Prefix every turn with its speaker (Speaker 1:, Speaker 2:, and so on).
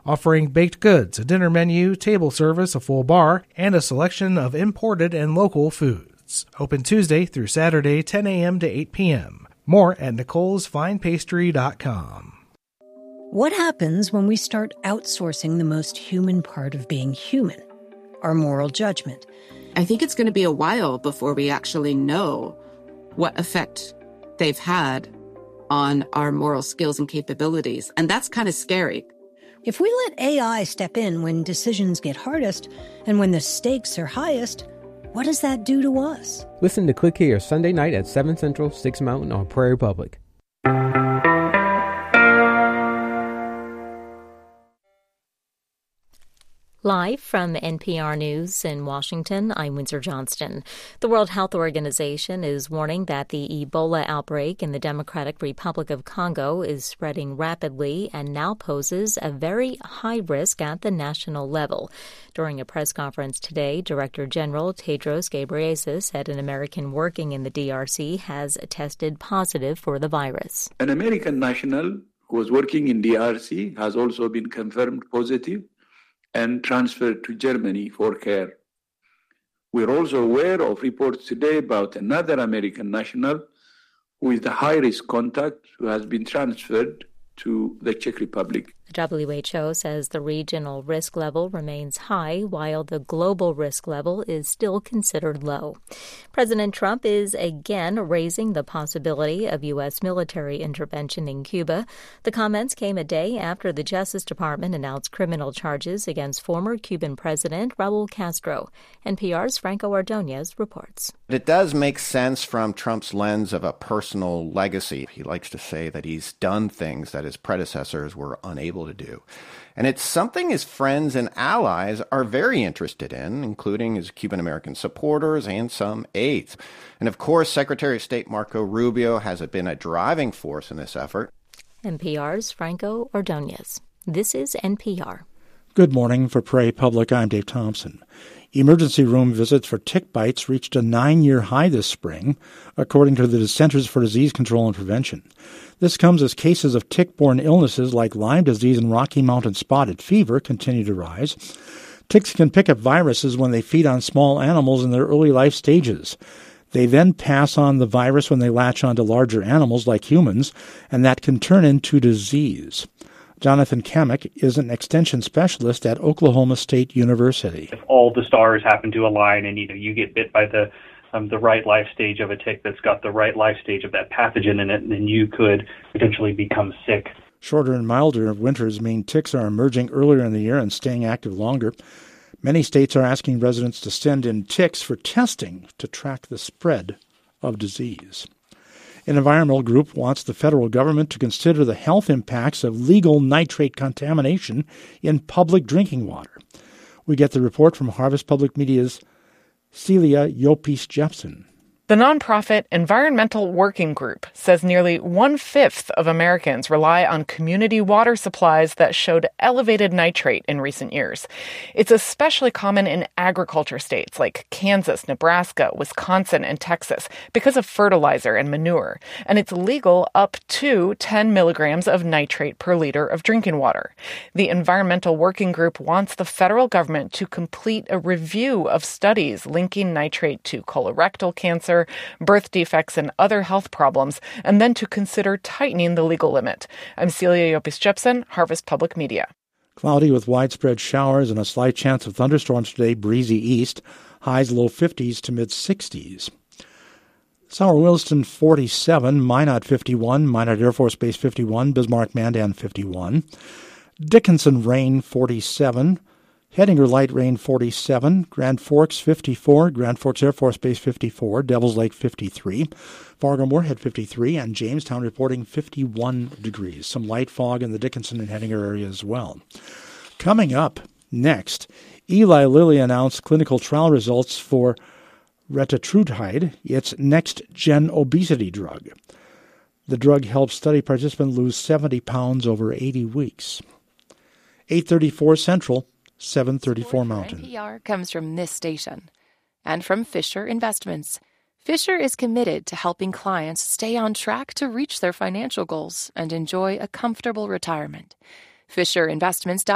Speaker 1: offering baked goods, a dinner menu, table service, a full bar, and a selection of imported and local foods. Open Tuesday through Saturday, 10 a.m. to 8 p.m. More at Nicole'sFinePastry.com.
Speaker 2: What happens when we start outsourcing the most human part of being human, our moral judgment?
Speaker 3: I think it's going to be a while before we actually know what effect they've had on our moral skills and capabilities. And that's kind of scary.
Speaker 2: If we let AI step in when decisions get hardest and when the stakes are highest, what does that do to us?
Speaker 4: Listen to Click Here Sunday night at 7 Central, 6 Mountain on Prairie Public.
Speaker 5: Live from NPR News in Washington, I'm Windsor Johnston. The World Health Organization is warning that the Ebola outbreak in the Democratic Republic of Congo is spreading rapidly and now poses a very high risk at the national level. During a press conference today, Director General Tedros Ghebreyesus said an American working in the DRC has tested positive for the virus.
Speaker 6: An American national who was working in DRC has also been confirmed positive and transferred to Germany for care. We're also aware of reports today about another American national who is the high-risk contact who has been transferred to the Czech Republic.
Speaker 5: The WHO says the regional risk level remains high, while the global risk level is still considered low. President Trump is again raising the possibility of U.S. military intervention in Cuba. The comments came a day after the Justice Department announced criminal charges against former Cuban President Raul Castro. NPR's Franco Ordonez reports.
Speaker 7: It does make sense from Trump's lens of a personal legacy. He likes to say that he's done things that his predecessors were unable to do. And it's something his friends and allies are very interested in, including his Cuban-American supporters and some aides. And of course, Secretary of State Marco Rubio has been a driving force in this effort.
Speaker 5: NPR's Franco Ordonez. This is NPR.
Speaker 8: Good morning. For Prairie Public, I'm Dave Thompson. Emergency room visits for tick bites reached a 9-year high this spring, according to the Centers for Disease Control and Prevention. This comes as cases of tick-borne illnesses like Lyme disease and Rocky Mountain spotted fever continue to rise. Ticks can pick up viruses when they feed on small animals in their early life stages. They then pass on the virus when they latch onto larger animals like humans, and that can turn into disease. Jonathan Kamek is an extension specialist at Oklahoma State University.
Speaker 9: If all the stars happen to align and you get bit by the right life stage of a tick that's got the right life stage of that pathogen in it, then you could potentially become sick.
Speaker 8: Shorter and milder winters mean ticks are emerging earlier in the year and staying active longer. Many states are asking residents to send in ticks for testing to track the spread of disease. An environmental group wants the federal government to consider the health impacts of legal nitrate contamination in public drinking water. We get the report from Harvest Public Media's Celia Yopis-Jepson.
Speaker 10: The nonprofit Environmental Working Group says nearly 1/5 of Americans rely on community water supplies that showed elevated nitrate in recent years. It's especially common in agriculture states like Kansas, Nebraska, Wisconsin, and Texas because of fertilizer and manure, and it's legal up to 10 milligrams of nitrate per liter of drinking water. The Environmental Working Group wants the federal government to complete a review of studies linking nitrate to colorectal cancer, birth defects, and other health problems, and then to consider tightening the legal limit. I'm Celia Yopis-Jepson, Harvest Public Media.
Speaker 8: Cloudy with widespread showers and a slight chance of thunderstorms today, breezy east, highs low 50s to mid-60s. Sauer Williston 47, Minot 51, Minot Air Force Base 51, Bismarck Mandan 51. Dickinson rain 47, Hettinger light rain 47, Grand Forks 54, Grand Forks Air Force Base 54, Devils Lake 53, Fargo-Moorhead 53, and Jamestown reporting 51 degrees. Some light fog in the Dickinson and Hettinger area as well. Coming up next, Eli Lilly announced clinical trial results for retatrutide, its next-gen obesity drug. The drug helps study participants lose 70 pounds over 80 weeks. 8:34 Central, 7:34 Mountain.
Speaker 11: NPR comes from this station and from Fisher Investments. Fisher is committed to helping clients stay on track to reach their financial goals and enjoy a comfortable retirement. FisherInvestments.com